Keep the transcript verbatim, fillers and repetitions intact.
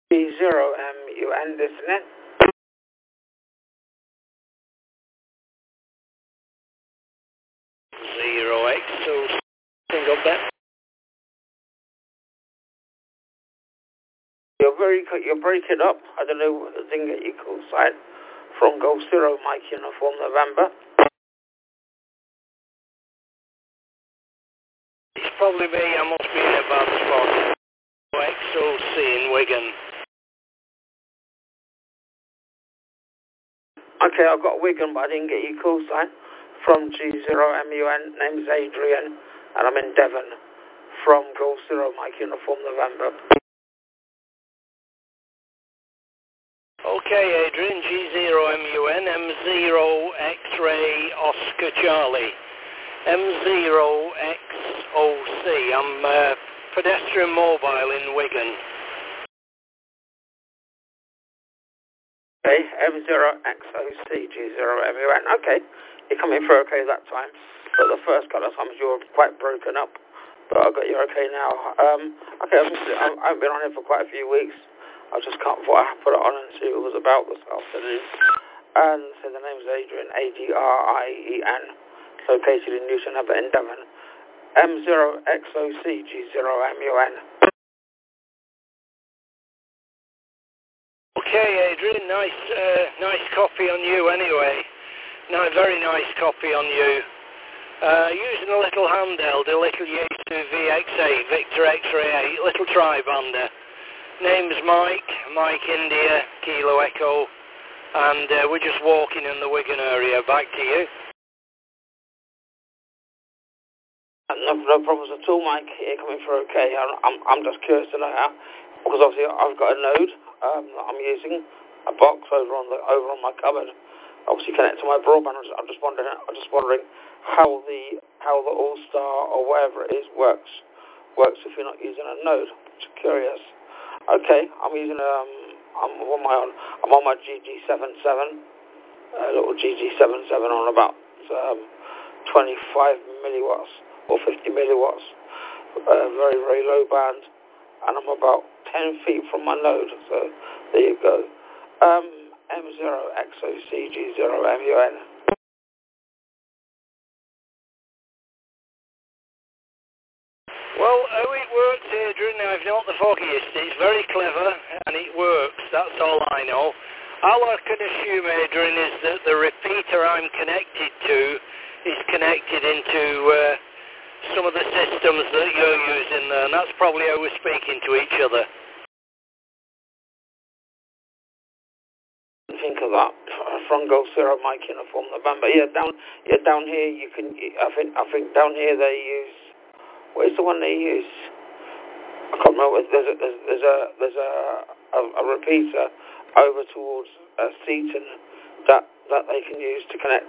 zero M U N, isn't it? Zero X, so single bet. You're very, you're breaking up. I don't know what the thing that you call sign from Golf Zero Mike Uniform November. It's probably me, I must be in a bad spot. X O C in Wigan. Okay, I've got Wigan, but I didn't get your call sign. From G zero M U N, name's Adrian, and I'm in Devon. From Golf Zero Mike Uniform November. Okay, Adrian, G zero M U N, M zero X-ray Oscar Charlie. M zero X O C, I'm uh, pedestrian mobile in Wigan. Okay, M zero X O C, G zero M U N. Okay, you're coming through okay that time. But the first couple of times you were quite broken up. But I got you okay now. Um, okay, I've, just, I've been on here for quite a few weeks. I just can't thought I put it on and see what it was about this afternoon. And so the name's Adrian, A D R I E N, located in Newton Abbot in Devon. M zero X O C, G zero M U N. Okay, Adrian, nice, uh, nice copy on you anyway. No, very nice copy on you. Uh, using a little handheld, a little Yaesu V X eight, Victor X-ray eight, little tri-bander. Name's Mike, Mike India, Kilo Echo, and uh, we're just walking in the Wigan area. Back to you. No, no problems at all, Mike. You're coming through okay. I'm, I'm, I'm just curious to know how, because obviously I've got a node um, that I'm using, a box over on the over on my cupboard. Obviously connected to my broadband. I'm just, I'm just wondering, I'm just wondering how the how the All Star or whatever it is works works if you're not using a node. Just curious. Okay, I'm using um, I'm on my own. I'm on my G G seventy-seven, a little G G seventy-seven on about um, twenty-five milliwatts or fifty milliwatts, uh, very very low band, and I'm about ten feet from my node. So there you go. Um, M zero X O C G zero M U N. Well, how it works, Adrian, now I've not the foggiest. It's very clever, and it works. That's all I know. All I can assume, Adrian, is that the repeater I'm connected to is connected into uh, some of the systems that you're using there, and that's probably how we're speaking to each other. Think of that from Golf Zero Mike Uniform November. Yeah, down yeah down here you can. I think I think down here they use. Where's the one they use? I can't remember. There's a there's, there's a there's a, a, a repeater over towards uh, Seaton that that they can use to connect